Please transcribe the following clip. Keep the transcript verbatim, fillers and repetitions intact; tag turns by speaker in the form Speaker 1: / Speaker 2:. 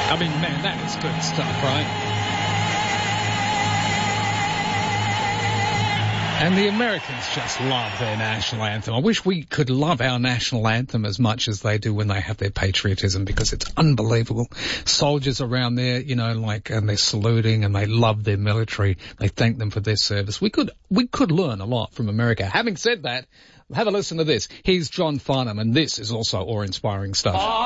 Speaker 1: I mean, man, that is good stuff, right? And the Americans just love their national anthem. I wish we could love our national anthem as much as they do when they have their patriotism, because it's unbelievable. Soldiers around there, you know, like, and they're saluting and they love their military. They thank them for their service. We could, we could learn a lot from America. Having said that, have a listen to this. Here's John Farnham, and this is also awe-inspiring stuff.